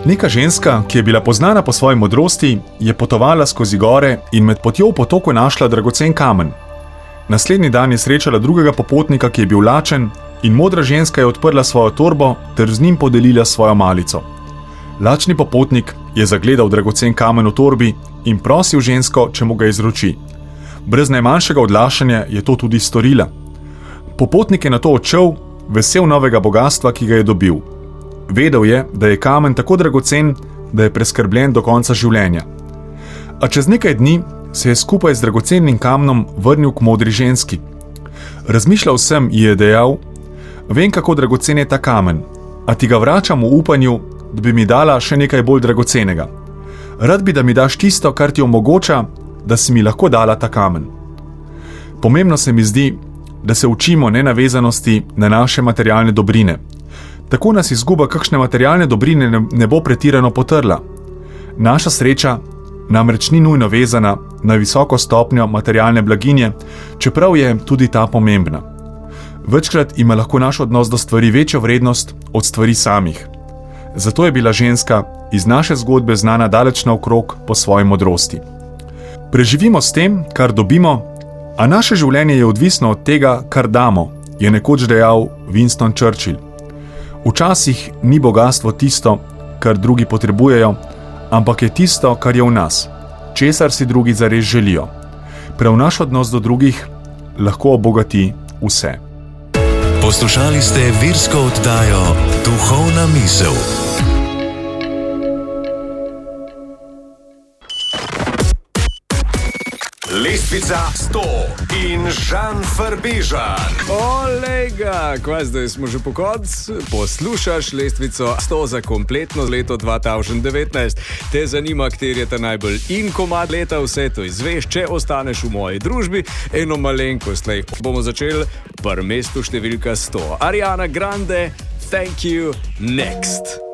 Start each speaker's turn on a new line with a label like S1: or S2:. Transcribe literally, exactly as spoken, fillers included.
S1: Neka ženska, ki je bila poznana po svoji modrosti, je potovala skozi gore in med potjo v potoku našla dragocen kamen. Naslednji dan je srečala drugega popotnika, ki je bil lačen, in modra ženska je odprla svojo torbo ter z njim podelila svojo malico. Lačni popotnik je zagledal dragocen kamen v torbi in prosil žensko, če mu ga izroči. Brez najmanjšega odlašanja je to tudi storila. Popotnik je nato odšel, vesel novega bogastva, ki ga je dobil. Vedel je, da je kamen tako dragocen, da je preskrbljen do konca življenja. A čez nekaj dni se je skupaj z dragocenim kamnom vrnil k modri ženski. Razmišljal sem, ji je dejal, vem, kako dragocen je ta kamen, a ti ga vračam v upanju, da bi mi dala še nekaj bolj dragocenega. Rad bi, da mi daš tisto, kar ti omogoča, da si mi lahko dala ta kamen. Pomembno se mi zdi, da se učimo nenavezanosti na naše materialne dobrine. Tako nas izguba kakšne materialne dobrine ne, ne bo pretirano potrla. Naša sreča namreč ni nujno vezana na visoko stopnjo materialne blaginje, čeprav je tudi ta pomembna. Večkrat ima lahko naš odnos do stvari večjo vrednost od stvari samih. Zato je bila ženska iz naše zgodbe znana daleč naokrog po svoji modrosti. Preživimo s tem, kar dobimo, a naše življenje je odvisno od tega, kar damo, je nekoč dejal Winston Churchill. Včasih ni bogastvo tisto, kar drugi potrebujejo, ampak je tisto, kar je v nas, česar si drugi zares želijo. Prav naš odnos do drugih lahko obogati vse.
S2: Poslušali ste virsko oddajo Duhovna misel.
S3: Lestvica sto in Žan Farbežan.
S4: Olega, kva zdaj smo že po koncu? Poslušaš Lestvico sto za kompletno leto dva tisoč devetnajst. Te zanima, kter je ta najbolj in komad leta, vse to izveš, če ostaneš v moji družbi. Eno malenkost, lej, bomo začeli pri mestu številka sto. Ariana Grande, Thank You, Next.